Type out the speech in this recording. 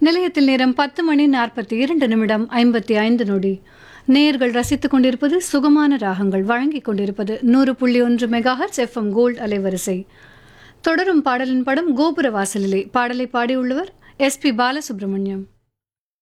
நிலையத்தில் நேரம் 10:42 நேயர்கள் ரசித்துக் கொண்டிருப்பது சுகமான ராகங்கள் வழங்கிக் கொண்டிருப்பது 100.1 மெகாஹெர்ட்ஸ் எஃப்எம் கோல்ட் அலைவரிசை. தொடரும் பாடலின் படம் கோபுர வாசலிலே. பாடலை பாடியுள்ளவர் எஸ்பி பாலசுப்ரமணியம்.